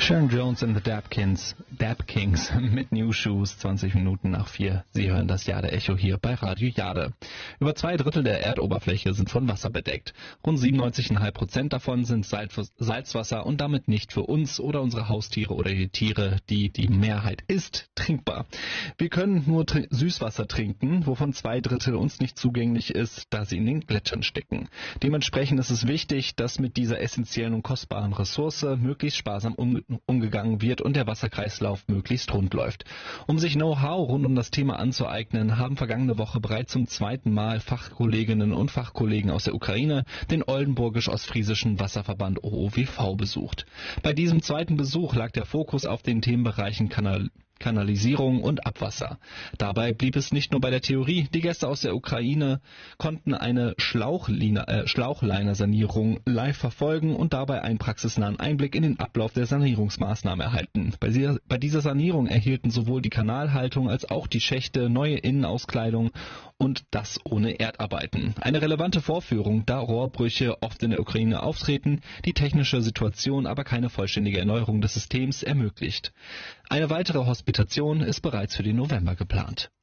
Sharon Jones and the Dap Kings mit New Shoes, 20 Minuten nach 4. Sie hören das Jade-Echo hier bei Radio Jade. Über 2/3 der Erdoberfläche sind von Wasser bedeckt. Rund 97,5% davon sind Salzwasser und damit nicht für uns oder unsere Haustiere oder die Tiere, die Mehrheit ist, trinkbar. Wir können nur Süßwasser trinken, wovon 2/3 uns nicht zugänglich ist, da sie in den Gletschern stecken. Dementsprechend ist es wichtig, dass mit dieser essentiellen und kostbaren Ressource möglichst sparsam umgegangen wird und der Wasserkreislauf möglichst rund läuft. Um sich Know-how rund um das Thema anzueignen, haben vergangene Woche bereits zum 2. Mal Fachkolleginnen und Fachkollegen aus der Ukraine den Oldenburgisch-Ostfriesischen Wasserverband OOWV besucht. Bei diesem zweiten Besuch lag der Fokus auf den Themenbereichen Kanalisierung und Abwasser. Dabei blieb es nicht nur bei der Theorie. Die Gäste aus der Ukraine konnten eine Schlauchleiner-Sanierung live verfolgen und dabei einen praxisnahen Einblick in den Ablauf der Sanierungsmaßnahmen erhalten. Bei dieser Sanierung erhielten sowohl die Kanalhaltung als auch die Schächte neue Innenauskleidung und das ohne Erdarbeiten. Eine relevante Vorführung, da Rohrbrüche oft in der Ukraine auftreten, die technische Situation aber keine vollständige Erneuerung des Systems ermöglicht. Eine weitere Hospitation ist bereits für den November geplant.